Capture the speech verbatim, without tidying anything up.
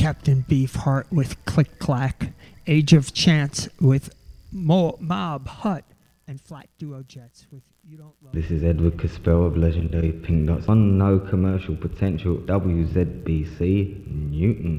Captain Beefheart with Click Clack, Age of Chance with Mo- Mob Hut, and Flat Duo Jets with You Don't Love. This is Edward Caspell of Legendary Pink Dots on No Commercial Potential W Z B C Newton.